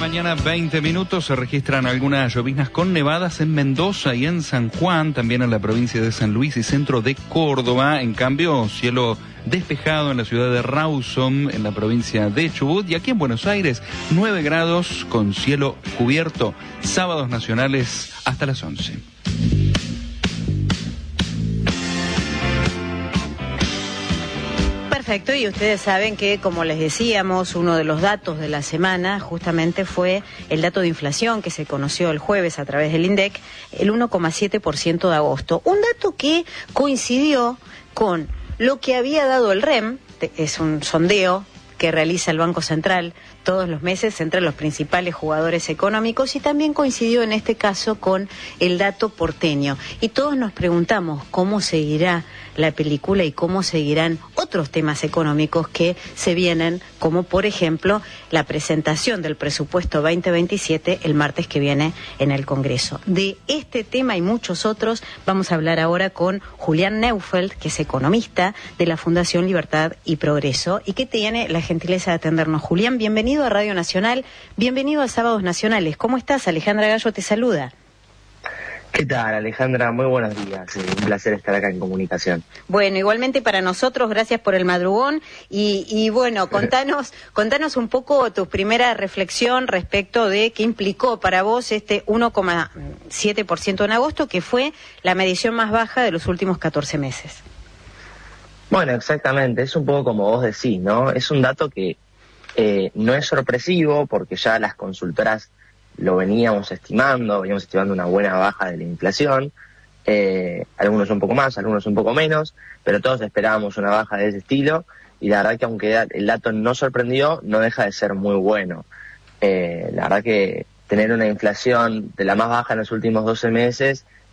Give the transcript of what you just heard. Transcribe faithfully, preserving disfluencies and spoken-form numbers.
mañana, veinte minutos, se registran algunas lloviznas con nevadas en Mendoza y en San Juan, también en la provincia de San Luis y centro de Córdoba. En cambio, cielo despejado en la ciudad de Rawson, en la provincia de Chubut, y aquí en Buenos Aires, nueve grados con cielo cubierto. Sábados nacionales hasta las once. Perfecto, y ustedes saben que, como les decíamos, uno de los datos de la semana justamente fue el dato de inflación que se conoció el jueves a través del INDEC, el uno coma siete por ciento de agosto. Un dato que coincidió con lo que había dado el R E M, es un sondeo que realiza el Banco Central todos los meses entre los principales jugadores económicos, y también coincidió en este caso con el dato porteño. Y todos nos preguntamos cómo seguirá la película y cómo seguirán otros temas económicos que se vienen, como por ejemplo la presentación del presupuesto veinte veintisiete el martes que viene en el Congreso. De este tema y muchos otros vamos a hablar ahora con Julián Neufeld, que es economista de la Fundación Libertad y Progreso y que tiene la gentileza de atendernos. Julián, bienvenido a Radio Nacional, bienvenido a Sábados Nacionales. ¿Cómo estás? Alejandra Gallo te saluda. ¿Qué tal, Alejandra? Muy buenos días. Eh, un placer estar acá en comunicación. Bueno, igualmente para nosotros, gracias por el madrugón. Y, y bueno, contanos, contanos un poco tu primera reflexión respecto de qué implicó para vos este uno coma siete por ciento en agosto, que fue la medición más baja de los últimos catorce meses. Bueno, exactamente. Es un poco como vos decís, ¿no? Es un dato que eh, no es sorpresivo porque ya las consultoras lo veníamos estimando, veníamos estimando una buena baja de la inflación, eh, algunos un poco más, algunos un poco menos, pero todos esperábamos una baja de ese estilo, y la verdad que aunque el dato no sorprendió, no deja de ser muy bueno. Eh, la verdad que tener una inflación de la más baja en los últimos doce meses